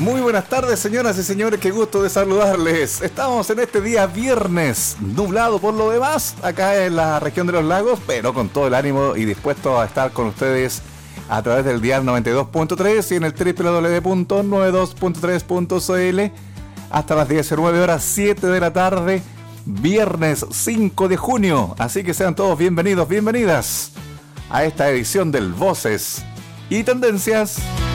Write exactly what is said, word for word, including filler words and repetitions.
Muy buenas tardes, señoras y señores, qué gusto de saludarles. Estamos en este día viernes, nublado por lo demás, acá en la región de los lagos, pero con todo el ánimo y dispuesto a estar con ustedes a través del dial noventa y dos punto tres y en el doble u doble u doble u punto noventa y dos punto tres punto c l hasta las diecinueve horas siete de la tarde, viernes cinco de junio. Así que sean todos bienvenidos, bienvenidas a esta edición del Voces y Tendencias.